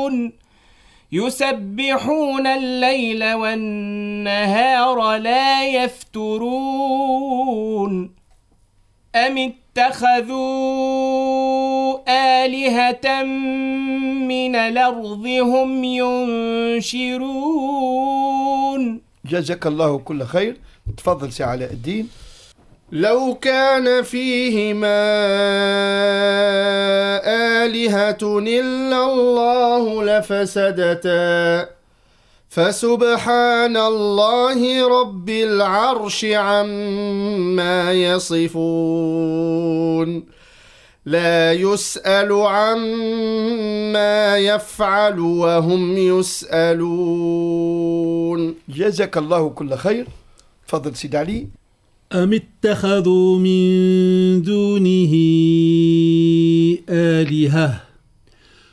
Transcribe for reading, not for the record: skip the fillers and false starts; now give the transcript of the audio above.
يسبحون الليل والنهار لا يفترون أم اتخذوا آلهة من الأرض هم ينشرون. جزاك الله كل خير. تفضل سي علاء الدين. لو كان فيهما آلهة إلا الله لفسدتا فسبحان الله رب العرش عما يصفون لا يسأل عما يفعل وهم يسألون. جزاك الله كل خير. تفضل سيد علي. أم اتخذوا من دونه آلهة